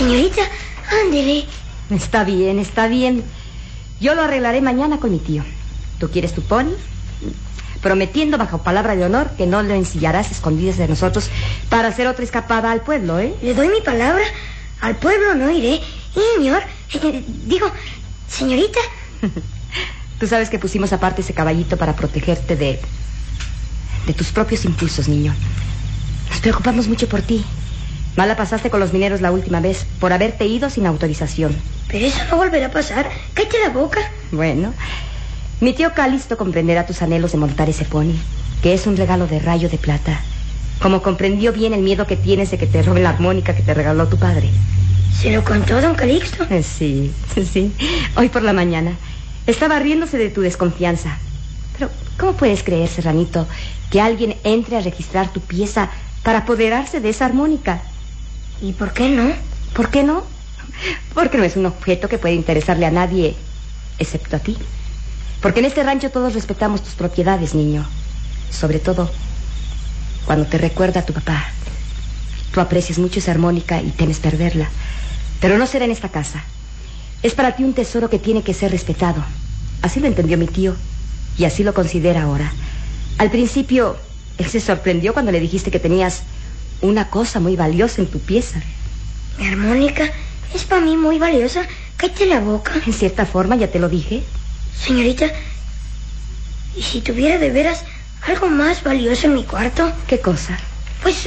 Señorita, ándele. Está bien, está bien. Yo lo arreglaré mañana con mi tío. ¿Tú quieres tu pony? Prometiendo bajo palabra de honor que no lo ensillarás escondidas de nosotros para hacer otra escapada al pueblo, ¿eh? Le doy mi palabra. Al pueblo no iré. Señor, digo, señorita. Tú sabes que pusimos aparte ese caballito para protegerte de tus propios impulsos, niño. Nos preocupamos mucho por ti. Mala pasaste con los mineros la última vez por haberte ido sin autorización. Pero eso no volverá a pasar. Cállate la boca. Bueno, mi tío Calixto comprenderá tus anhelos de montar ese pony, que es un regalo de rayo de plata. Como comprendió bien el miedo que tienes de que te roben la armónica que te regaló tu padre. ¿Se lo contó don Calixto? Sí. Hoy por la mañana. Estaba riéndose de tu desconfianza. Pero, ¿cómo puedes creer, Serranito, que alguien entre a registrar tu pieza para apoderarse de esa armónica? ¿Y por qué no? ¿Por qué no? Porque no es un objeto que puede interesarle a nadie, excepto a ti. Porque en este rancho todos respetamos tus propiedades, niño. Sobre todo cuando te recuerda a tu papá. Tú aprecias mucho esa armónica y temes perderla. Pero no será en esta casa. Es para ti un tesoro que tiene que ser respetado. Así lo entendió mi tío y así lo considera ahora. Al principio, él se sorprendió cuando le dijiste que tenías una cosa muy valiosa en tu pieza. Mi armónica es para mí muy valiosa. Cállate la boca. En cierta forma, ya te lo dije. Señorita, ¿y si tuviera de veras algo más valioso en mi cuarto? ¿Qué cosa? Pues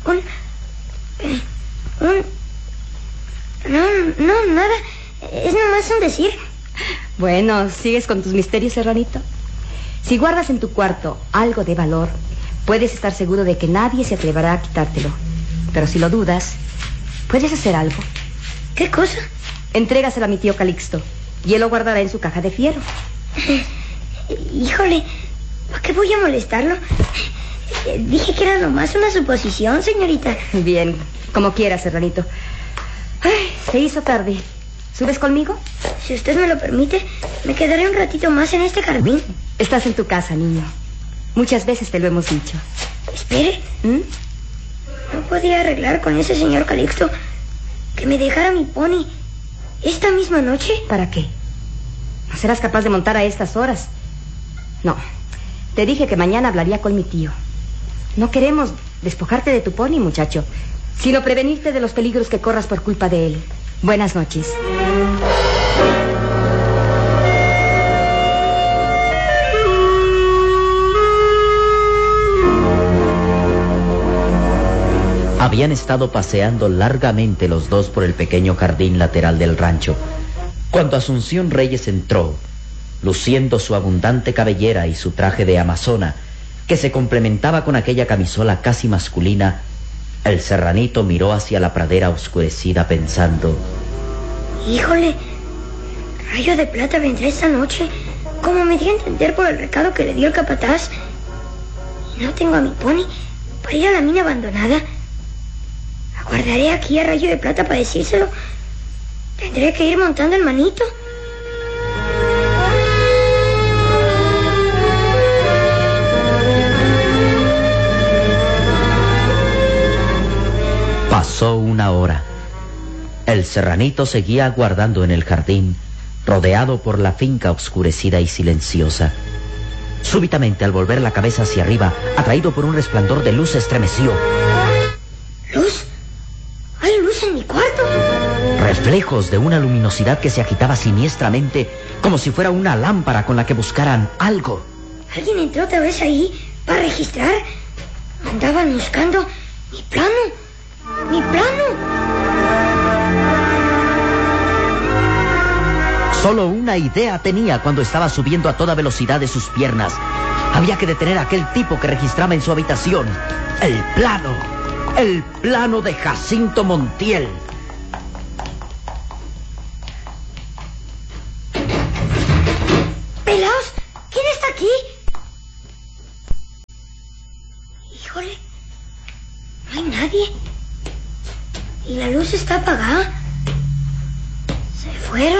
No, nada. Es nomás un decir. Bueno, ¿sigues con tus misterios, Serranito? Si guardas en tu cuarto algo de valor, puedes estar seguro de que nadie se atreverá a quitártelo. Pero si lo dudas, puedes hacer algo. ¿Qué cosa? Entrégaselo a mi tío Calixto y él lo guardará en su caja de fierro. Híjole, ¿para qué voy a molestarlo? Dije que era nomás una suposición, señorita. Bien, como quieras, Serranito. Ay, se hizo tarde. ¿Subes conmigo? Si usted me lo permite, me quedaré un ratito más en este jardín. Estás en tu casa, niño. Muchas veces te lo hemos dicho. Espere. ¿No podía arreglar con ese señor Calixto que me dejara mi pony esta misma noche? ¿Para qué? ¿No serás capaz de montar a estas horas? No. Te dije que mañana hablaría con mi tío. No queremos despojarte de tu pony, muchacho, sino prevenirte de los peligros que corras por culpa de él. Buenas noches. Habían estado paseando largamente los dos por el pequeño jardín lateral del rancho, cuando Asunción Reyes entró, luciendo su abundante cabellera y su traje de amazona, que se complementaba con aquella camisola casi masculina. El Serranito miró hacia la pradera oscurecida pensando: Híjole, Rayo de Plata vendrá esta noche, como me dio a entender por el recado que le dio el capataz. Y no tengo a mi pony para ir a la mina abandonada. Aguardaré aquí a Rayo de Plata para decírselo. Tendré que ir montando el manito. Pasó una hora. El Serranito seguía aguardando en el jardín, rodeado por la finca oscurecida y silenciosa. Súbitamente, al volver la cabeza hacia arriba, atraído por un resplandor de luz, se estremeció. ¿Luz? ¿Hay luz en mi cuarto? Reflejos de una luminosidad que se agitaba siniestramente, como si fuera una lámpara con la que buscaran algo. ¿Alguien entró otra vez ahí para registrar? Andaban buscando mi plano. ¡Mi plano! Solo una idea tenía cuando estaba subiendo a toda velocidad de sus piernas. Había que detener a aquel tipo que registraba en su habitación. El plano de Jacinto Montiel. ¡Pelaos! ¿Quién está aquí? Híjole, no hay nadie. Y la luz está apagada. ¿Se fueron?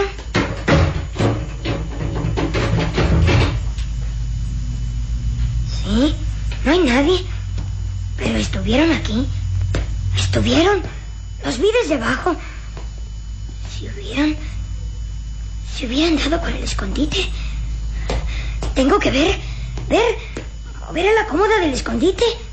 Sí, no hay nadie. Pero estuvieron aquí. Estuvieron. Los vi desde abajo. Si hubieran dado con el escondite. Tengo que mover a la cómoda del escondite.